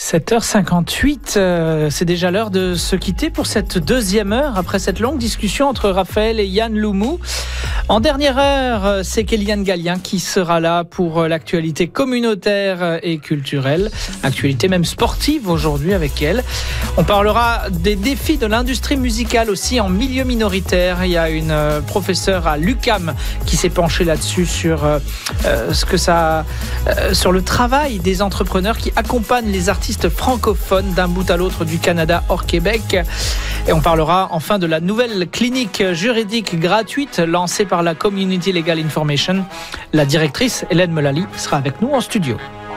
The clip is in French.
7h58, c'est déjà l'heure de se quitter pour cette deuxième heure, après cette longue discussion entre Raphaël et Yann Loumou. En dernière heure, c'est Kéliane Gallien qui sera là pour l'actualité communautaire et culturelle, actualité même sportive aujourd'hui avec elle. On parlera des défis de l'industrie musicale aussi en milieu minoritaire. Il y a une professeure à l'UQAM qui s'est penchée là-dessus sur sur le travail des entrepreneurs qui accompagnent les artistes francophones d'un bout à l'autre du Canada hors Québec. Et on parlera enfin de la nouvelle clinique juridique gratuite lancée par la Community Legal Information. La directrice Hélène Melali sera avec nous en studio.